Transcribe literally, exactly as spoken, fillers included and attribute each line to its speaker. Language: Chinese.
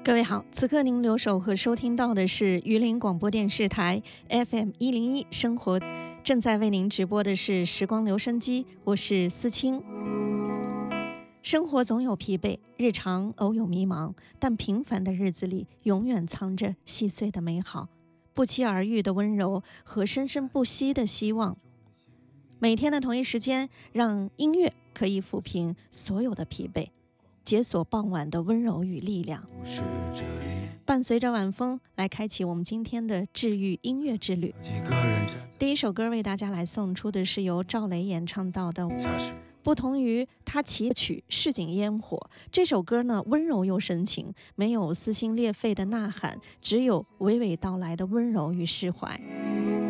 Speaker 1: 各位好，此刻您留守和收听到的是榆林广播电视台 F M 一零一生活，正在为您直播的是时光留声机，我是思清。生活总有疲惫，日常偶有迷茫，但平凡的日子里永远藏着细碎的美好，不期而遇的温柔和生生不息的希望。每天的同一时间，让音乐可以抚平所有的疲惫，解锁傍晚的温柔与力量，伴随着晚风来开启我们今天的治愈音乐之旅。第一首歌为大家来送出的是由赵雷演唱到的，不同于他起曲市井烟火，这首歌呢温柔又深情，没有撕心裂肺的呐喊，只有娓娓道来的温柔与释怀。